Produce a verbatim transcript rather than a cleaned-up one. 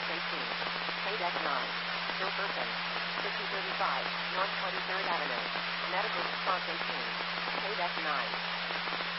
response eighteen. K-Deck nine. Jefferson. fifty thirty-five, North twenty-third Avenue. Medical response eighteen. K-Deck nine.